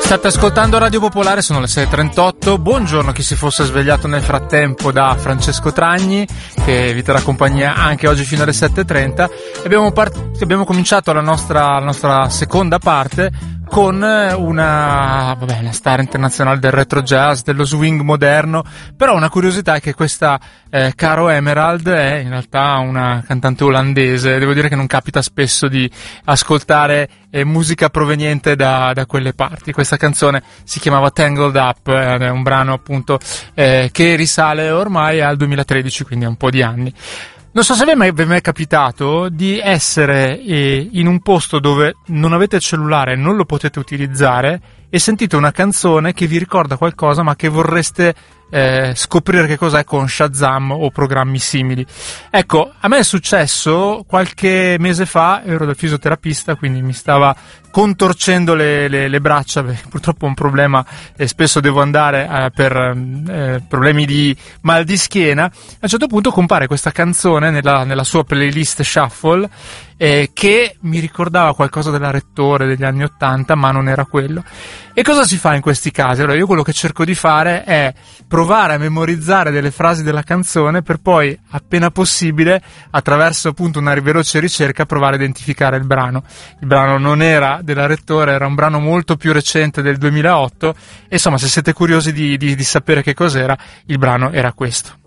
State ascoltando Radio Popolare, sono le 6.38. Buongiorno a chi si fosse svegliato nel frattempo da Francesco Tragni, che vi terrà compagnia anche oggi fino alle 7.30. Abbiamo cominciato la nostra seconda parte con una star internazionale del retro jazz, dello swing moderno. Però una curiosità è che questa Caro Emerald è in realtà una cantante olandese. Devo dire che non capita spesso di ascoltare musica proveniente da quelle parti. Questa canzone si chiamava Tangled Up, è un brano appunto che risale ormai al 2013, quindi a un po' di anni. Non so se vi è mai capitato di essere in un posto dove non avete cellulare e non lo potete utilizzare e sentite una canzone che vi ricorda qualcosa ma che vorreste scoprire che cos'è con Shazam o programmi simili. Ecco, a me è successo qualche mese fa, ero dal fisioterapista, quindi mi stava contorcendo le braccia, perché purtroppo ho un problema e spesso devo andare per problemi di mal di schiena. A un certo punto compare questa canzone nella sua playlist Shuffle che mi ricordava qualcosa della Rettore degli anni '80, ma non era quello. E cosa si fa in questi casi? Allora, io quello che cerco di fare è provare a memorizzare delle frasi della canzone per poi, appena possibile, attraverso appunto una veloce ricerca, provare a identificare il brano. Il brano non era della Rettore, era un brano molto più recente del 2008 e insomma, se siete curiosi di sapere che cos'era, il brano era questo.